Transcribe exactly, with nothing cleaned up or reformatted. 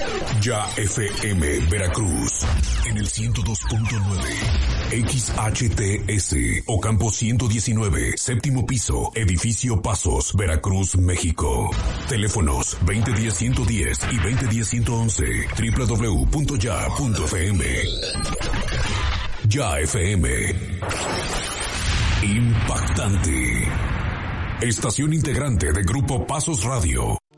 Ya F M Veracruz en el ciento dos punto nueve, X H T S Ocampo ciento diecinueve, séptimo piso, edificio Pasos, Veracruz, México. Teléfonos veinte diez ciento diez y veinte diez ciento once, doble u doble u doble u punto ya punto f m. Ya F M. Impactante. Estación integrante de Grupo Pasos Radio.